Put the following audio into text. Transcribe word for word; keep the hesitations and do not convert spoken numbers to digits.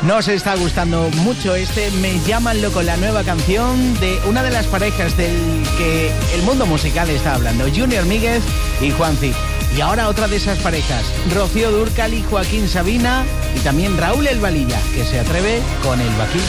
Nos está gustando mucho este Me llaman loco, la nueva canción de una de las parejas del que el mundo musical está hablando, Junior Míguez y Juanzi. Y ahora otra de esas parejas, Rocío Dúrcal y Joaquín Sabina, y también Raúl El Valilla, que se atreve con el vaquillo.